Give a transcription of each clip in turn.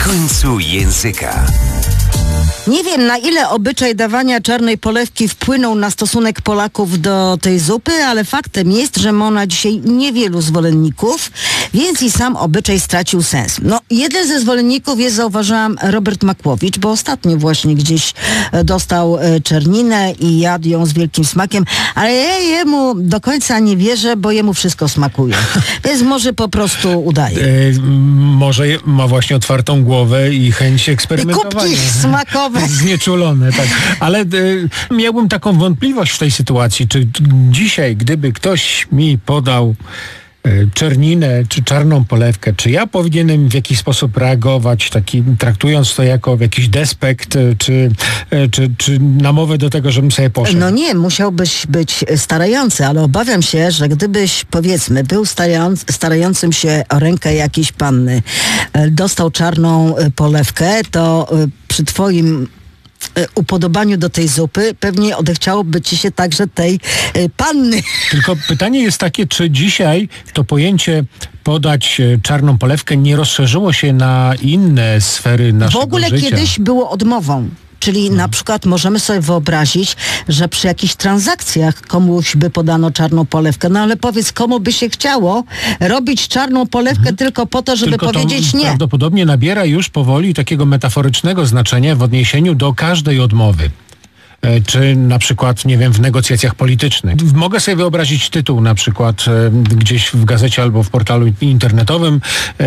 końcu języka. Nie wiem, na ile obyczaj dawania czarnej polewki wpłynął na stosunek Polaków do tej zupy, ale faktem jest, że ma ona dzisiaj niewielu zwolenników, więc i sam obyczaj stracił sens. Jeden ze zwolenników jest, zauważyłam, Robert Makłowicz, bo ostatnio właśnie gdzieś dostał czerninę i jadł ją z wielkim smakiem, ale ja jemu do końca nie wierzę, bo jemu wszystko smakuje. Więc może po prostu udaje. Może ma właśnie otwartą głowę i chęć eksperymentowania. I kubki smakowe. Znieczulone, tak. Ale miałbym taką wątpliwość w tej sytuacji, czy dzisiaj, gdyby ktoś mi podał czerninę czy czarną polewkę, czy ja powinienem w jakiś sposób reagować, traktując to jako jakiś despekt, czy namowę do tego, żebym sobie poszedł? No nie, musiałbyś być starający, ale obawiam się, że gdybyś, powiedzmy, był starającym się o rękę jakiejś panny, dostał czarną polewkę, to przy twoim upodobaniu do tej zupy pewnie odechciałoby ci się także tej panny. Tylko pytanie jest takie, czy dzisiaj to pojęcie podać czarną polewkę nie rozszerzyło się na inne sfery naszego życia? W ogóle kiedyś było odmową. Czyli na przykład możemy sobie wyobrazić, że przy jakichś transakcjach komuś by podano czarną polewkę. No ale powiedz, komu by się chciało robić czarną polewkę tylko po to, żeby powiedzieć nie. Prawdopodobnie nabiera już powoli takiego metaforycznego znaczenia w odniesieniu do każdej odmowy. Czy na przykład, nie wiem, w negocjacjach politycznych. Mogę sobie wyobrazić tytuł na przykład gdzieś w gazecie albo w portalu internetowym.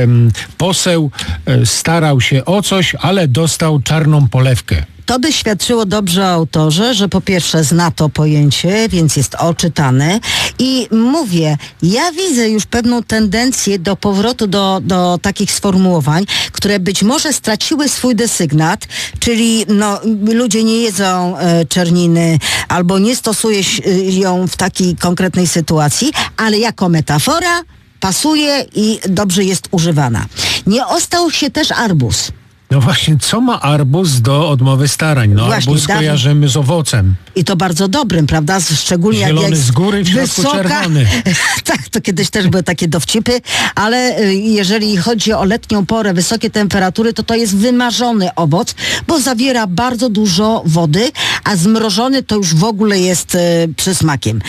Poseł starał się o coś, ale dostał czarną polewkę. To by świadczyło dobrze o autorze, że po pierwsze zna to pojęcie, więc jest oczytany i mówię, ja widzę już pewną tendencję do powrotu do takich sformułowań, które być może straciły swój desygnat, czyli ludzie nie jedzą czerniny albo nie stosuje ją w takiej konkretnej sytuacji, ale jako metafora pasuje i dobrze jest używana. Nie ostał się też arbuz. No właśnie, co ma arbuz do odmowy starań? Arbuz kojarzymy z owocem. I to bardzo dobrym, prawda? Szczególnie zielony jak z góry, w środku czerwony. Tak, to kiedyś też były takie dowcipy, ale jeżeli chodzi o letnią porę, wysokie temperatury, to jest wymarzony owoc, bo zawiera bardzo dużo wody, a zmrożony to już w ogóle jest przysmakiem.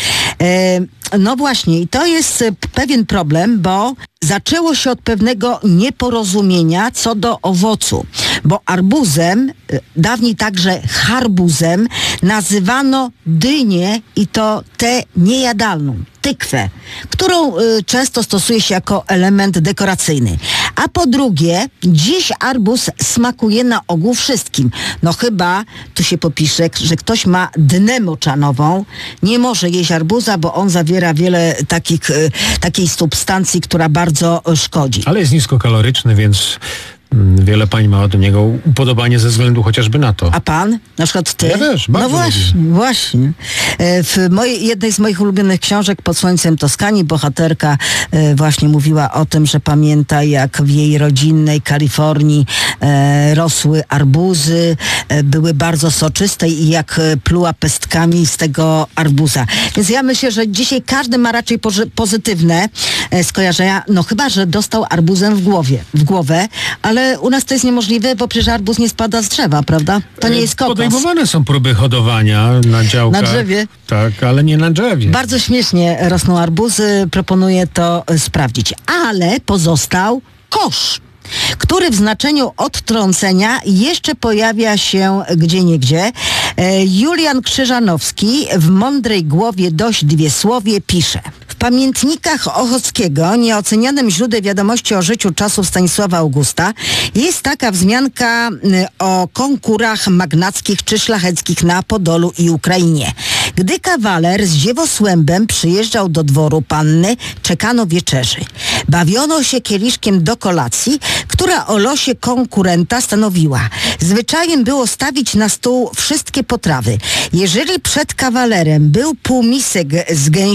No właśnie, i to jest pewien problem, bo zaczęło się od pewnego nieporozumienia co do owocu, bo arbuzem, dawniej także charbuzem, nazywano dynię i to tę niejadalną, tykwę, którą często stosuje się jako element dekoracyjny. A po drugie, dziś arbuz smakuje na ogół wszystkim. No chyba, tu się popisze, że ktoś ma dnę moczanową, nie może jeść arbuza, bo on zawiera wiele takiej substancji, która bardzo szkodzi. Ale jest niskokaloryczny, więc wiele pań ma od niego upodobanie ze względu chociażby na to. A pan? Na przykład ty? Ja też, bardzo właśnie. W jednej z moich ulubionych książek Pod słońcem Toskanii bohaterka właśnie mówiła o tym, że pamięta, jak w jej rodzinnej Kalifornii rosły arbuzy, były bardzo soczyste i jak pluła pestkami z tego arbuza. Więc ja myślę, że dzisiaj każdy ma raczej pozytywne skojarzenia, chyba że dostał arbuzem w głowę, ale u nas to jest niemożliwe, bo przecież arbuz nie spada z drzewa, prawda? To nie jest kokos. Podejmowane są próby hodowania na działkach. Na drzewie? Tak, ale nie na drzewie. Bardzo śmiesznie rosną arbuzy, proponuję to sprawdzić. Ale pozostał kosz, który w znaczeniu odtrącenia jeszcze pojawia się gdzieniegdzie. Julian Krzyżanowski w Mądrej głowie dość dwiesłowie pisze: w pamiętnikach Ochockiego, nieocenionym źródle wiadomości o życiu czasów Stanisława Augusta, jest taka wzmianka o konkurach magnackich czy szlacheckich na Podolu i Ukrainie. Gdy kawaler z dziewosłębem przyjeżdżał do dworu panny, czekano wieczerzy. Bawiono się kieliszkiem do kolacji, która o losie konkurenta stanowiła. Zwyczajem było stawić na stół wszystkie potrawy. Jeżeli przed kawalerem był półmisek z gęsi,